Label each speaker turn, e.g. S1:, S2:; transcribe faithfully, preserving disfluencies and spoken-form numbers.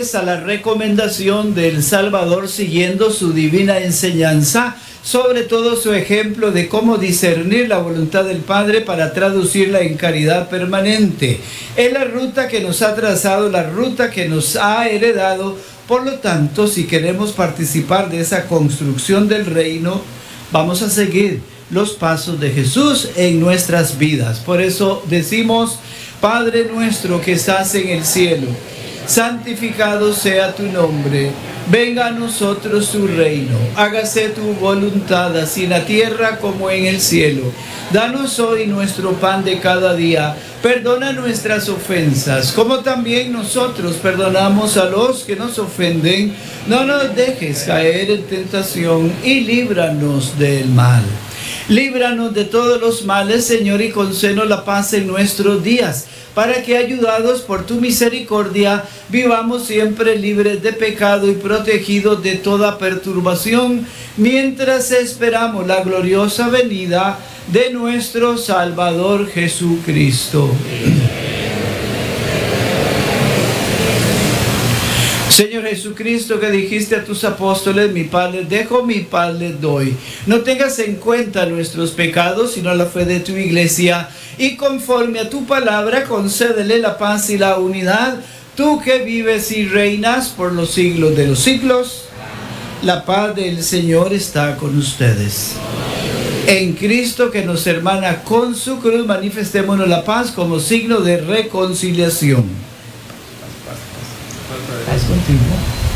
S1: fieles a la recomendación del Salvador siguiendo su divina enseñanza, sobre todo su ejemplo de cómo discernir la voluntad del Padre para traducirla en caridad permanente. Es la ruta que nos ha trazado, la ruta que nos ha heredado. Por lo tanto, si queremos participar de esa construcción del reino, vamos a seguir los pasos de Jesús en nuestras vidas. Por eso decimos: Padre nuestro que estás en el cielo, santificado sea tu nombre. Venga a nosotros tu reino. Hágase tu voluntad, así en la tierra como en el cielo. Danos hoy nuestro pan de cada día. Perdona nuestras ofensas, como también nosotros perdonamos a los que nos ofenden. No nos dejes caer en tentación y líbranos del mal. Líbranos de todos los males, Señor, y concédenos la paz en nuestros días, para que, ayudados por tu misericordia, vivamos siempre libres de pecado y protegidos de toda perturbación, mientras esperamos la gloriosa venida de nuestro Salvador Jesucristo. Señor Jesucristo, que dijiste a tus apóstoles: mi paz les dejo, mi paz les doy. No tengas en cuenta nuestros pecados, sino la fe de tu iglesia, y conforme a tu palabra, concédele la paz y la unidad. Tú que vives y reinas por los siglos de los siglos, la paz del Señor está con ustedes. En Cristo, que nos hermana con su cruz, manifestémonos la paz como signo de reconciliación. Paz contigo.